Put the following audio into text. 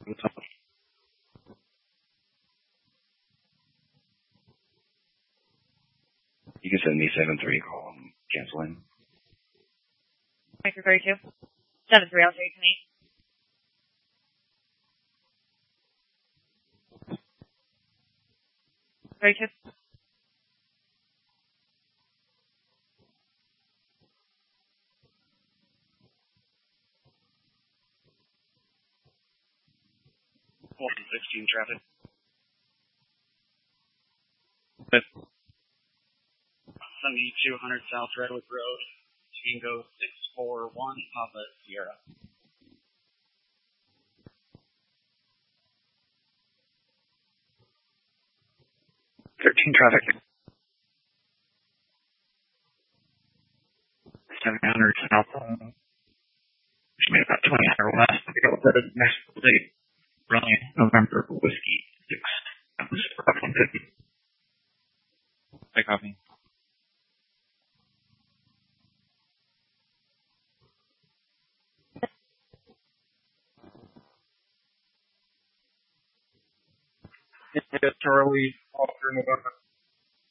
You can send me 7-3 call and cancel in. Micro 32. 7-3, I'll take me. Very good. Fulton 16 traffic. 7200 South Redwood Road, Tango 641, Papa Sierra. Traffic. 700 South, which made about 2000 west. We go to the next date. Brilliant. November Whiskey 6. That was 150. I copy. Charlie, Oscar, November